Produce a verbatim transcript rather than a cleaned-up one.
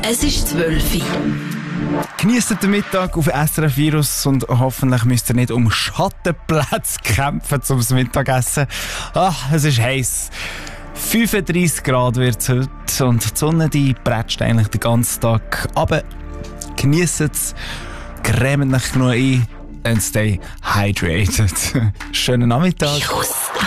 Es ist zwölf Uhr. Genießt den Mittag auf S R F Virus und hoffentlich müsst ihr nicht um Schattenplätze kämpfen zum Mittagessen. Ach, es ist heiß. fünfunddreissig Grad wird es heute und die Sonne die prätscht eigentlich den ganzen Tag. Aber genießt es, cremt euch genug ein and stay hydrated. Schönen Nachmittag.